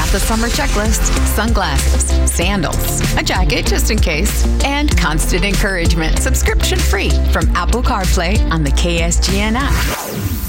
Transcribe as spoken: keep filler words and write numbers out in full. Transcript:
Got the summer checklist, sunglasses, sandals, a jacket just in case, and constant encouragement subscription free from Apple CarPlay on the K S G N app.